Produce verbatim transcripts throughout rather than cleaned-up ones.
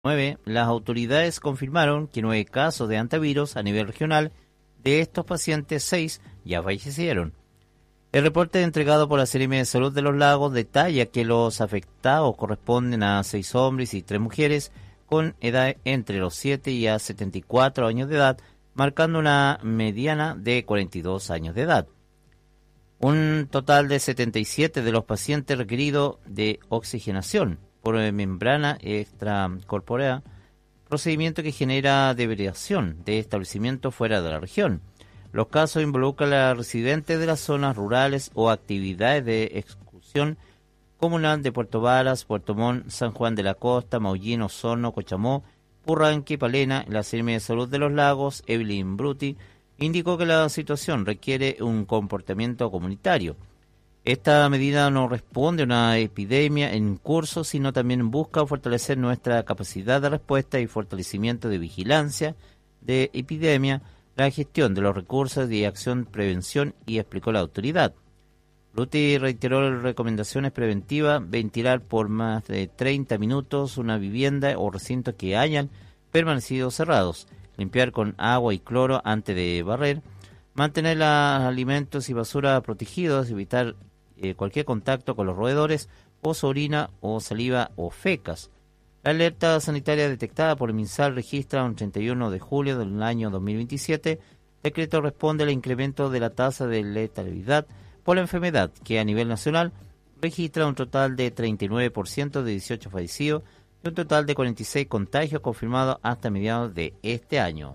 nueve, las autoridades confirmaron que nueve casos de antivirus a nivel regional. De estos pacientes, seis ya fallecieron. El reporte entregado por la Seremi de Salud de Los Lagos detalla que los afectados corresponden a seis hombres y tres mujeres con edad entre los siete y a setenta y cuatro años de edad, marcando una mediana de cuarenta y dos años de edad. Un total de setenta y siete de los pacientes requeridos de oxigenación por membrana extracorpórea, procedimiento que genera depredación de establecimientos fuera de la región. Los casos involucran a residentes de las zonas rurales o actividades de excursión comunal de Puerto Varas, Puerto Montt, San Juan de la Costa, Maullín, Osorno, Cochamó, Purranque, Palena. La Seremi de Salud de Los Lagos, Evelyn Bruti, indicó que la situación requiere un comportamiento comunitario. Esta medida no responde a una epidemia en curso, sino también busca fortalecer nuestra capacidad de respuesta y fortalecimiento de vigilancia de epidemia, la gestión de los recursos de acción, prevención, y explicó la autoridad. Bruti reiteró las recomendaciones preventivas: ventilar por más de treinta minutos una vivienda o recintos que hayan permanecido cerrados, limpiar con agua y cloro antes de barrer, mantener los alimentos y basura protegidos, evitar eh, cualquier contacto con los roedores o su orina o saliva o fecas. La alerta sanitaria detectada por el MinSal registra un treinta y uno de julio del año dos mil veintisiete. Decreto responde al incremento de la tasa de letalidad por la enfermedad, que a nivel nacional registra un total de treinta y nueve por ciento de dieciocho fallecidos y un total de cuarenta y seis contagios confirmados hasta mediados de este año.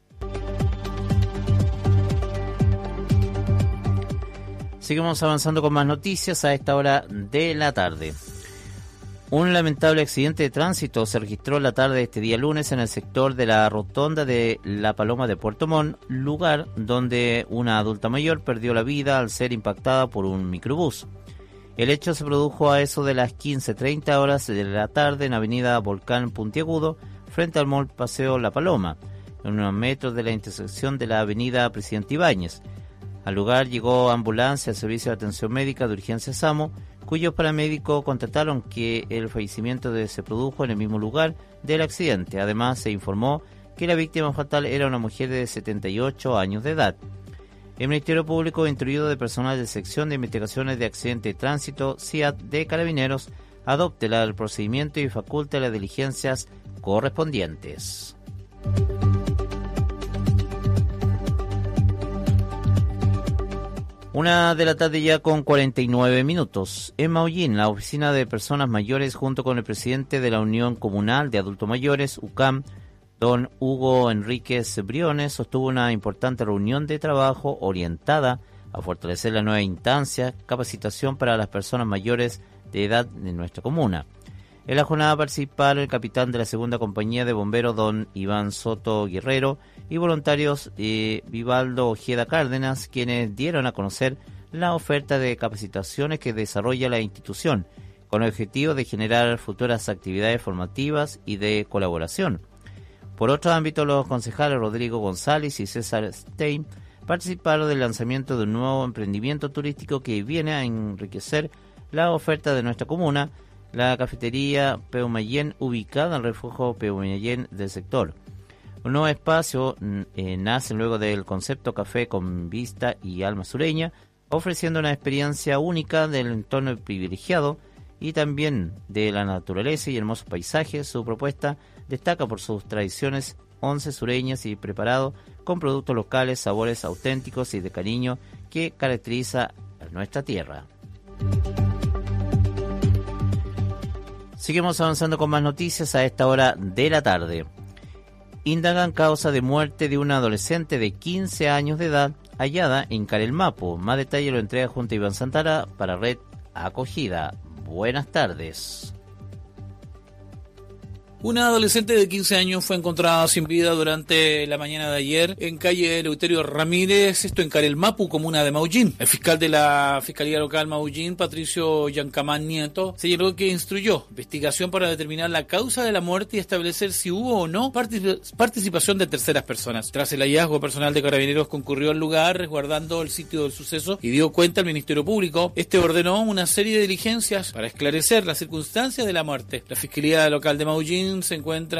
Seguimos avanzando con más noticias a esta hora de la tarde. Un lamentable accidente de tránsito se registró la tarde de este día lunes en el sector de la rotonda de La Paloma de Puerto Montt, lugar donde una adulta mayor perdió la vida al ser impactada por un microbús. El hecho se produjo a eso de las quince treinta horas de la tarde en avenida Volcán Puntiagudo, frente al mall Paseo La Paloma, en unos metros de la intersección de la avenida Presidente Ibáñez. Al lugar llegó ambulancia al servicio de atención médica de urgencia SAMU, cuyos paramédicos constataron que el fallecimiento de se produjo en el mismo lugar del accidente. Además, se informó que la víctima fatal era una mujer de setenta y ocho años de edad. El Ministerio Público, instruido de personal de Sección de Investigaciones de Accidentes de Tránsito, C I A T de Carabineros, adopte el procedimiento y faculte las diligencias correspondientes. Una de la tarde ya con cuarenta y nueve minutos. En Maullín, la Oficina de Personas Mayores, junto con el presidente de la Unión Comunal de Adultos Mayores, U C A M, don Hugo Enríquez Briones, sostuvo una importante reunión de trabajo orientada a fortalecer la nueva instancia, capacitación para las personas mayores de edad de nuestra comuna. En la jornada participaron el capitán de la segunda compañía de bomberos, don Iván Soto Guerrero, y voluntarios eh, Vivaldo Ojeda Cárdenas, quienes dieron a conocer la oferta de capacitaciones que desarrolla la institución, con el objetivo de generar futuras actividades formativas y de colaboración. Por otro ámbito, los concejales Rodrigo González y César Stein participaron del lanzamiento de un nuevo emprendimiento turístico que viene a enriquecer la oferta de nuestra comuna, la cafetería Peumayén, ubicada en el refugio Peumayén del sector. Un nuevo espacio eh, nace luego del concepto café con vista y alma sureña, ofreciendo una experiencia única del entorno privilegiado y también de la naturaleza y hermosos paisajes. Su propuesta destaca por sus tradiciones once sureñas y preparado con productos locales, sabores auténticos y de cariño que caracteriza a nuestra tierra. Seguimos avanzando con más noticias a esta hora de la tarde. Indagan causa de muerte de una adolescente de quince años de edad hallada en Carelmapo. Más detalle lo entrega junto a Iván Santara para Red Acogida. Buenas tardes. Una adolescente de quince años fue encontrada sin vida durante la mañana de ayer en calle Eleuterio Ramírez, esto en Carelmapu, comuna de Maullín. El fiscal de la Fiscalía Local Maullín, Patricio Yancamán Nieto, señaló que instruyó investigación para determinar la causa de la muerte y establecer si hubo o no particip- participación de terceras personas. Tras el hallazgo, personal de Carabineros concurrió al lugar resguardando el sitio del suceso y dio cuenta al Ministerio Público. Este ordenó una serie de diligencias para esclarecer las circunstancias de la muerte. La Fiscalía Local de Maullín Maullín se encuentra